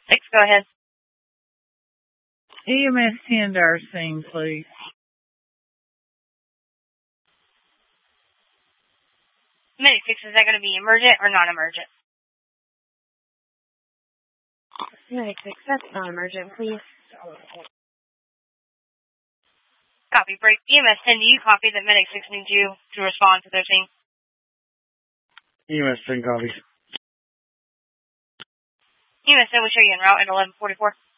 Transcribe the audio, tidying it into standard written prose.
6, go ahead. EMS 10 to our scene, please. Medic 6, is that going to be emergent or non-emergent? Medic 6, that's non-emergent, please. Copy. Break. EMS 10, do you copy that Medic 6 needs you to respond to their team? EMS 10 copies. EMS 10 will show you en route at 1144.